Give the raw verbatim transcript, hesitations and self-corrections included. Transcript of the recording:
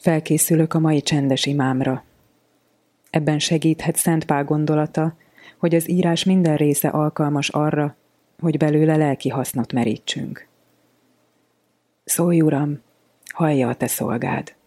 Felkészülök a mai csendes imámra. Ebben segíthet Szent Pál gondolata, hogy az írás minden része alkalmas arra, hogy belőle lelki hasznot merítsünk. Szólj, Uram, hallja a te szolgád!